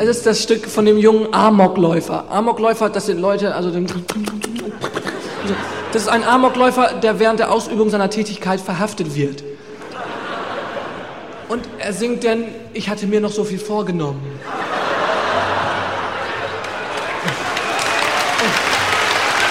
Es ist das Stück von dem jungen Amokläufer. Amokläufer, das sind Leute, das ist ein Amokläufer, der während der Ausübung seiner Tätigkeit verhaftet wird. Und er singt dann, ich hatte mir noch so viel vorgenommen.